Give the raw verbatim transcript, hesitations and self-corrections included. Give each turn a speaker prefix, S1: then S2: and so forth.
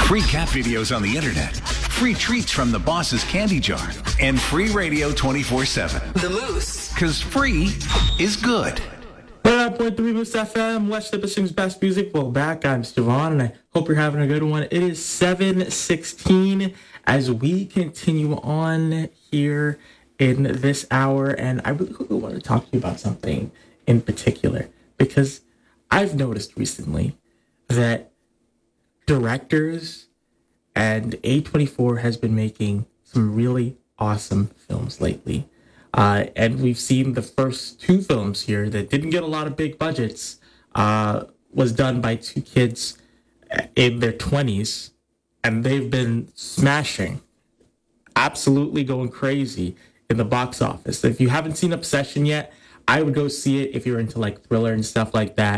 S1: Free cat videos on the internet, free treats from the boss's candy jar, and free radio twenty-four seven.
S2: The Moose.
S1: Because free is good.
S3: one point three Moose F M, West Nipissing's best music. Well, back, I'm Stevon, and I hope you're having a good one. It is seven sixteen as we continue on here in this hour, and I really quickly want to talk to you about something in particular, because I've noticed recently that directors and A twenty-four has been making some really awesome films lately. Uh, and we've seen the first two films here that didn't get a lot of big budgets, uh, was done by two kids in their twenties, and they've been smashing, absolutely going crazy in the box office. If you haven't seen Obsession yet, I would go see it if you're into like thriller and stuff like that.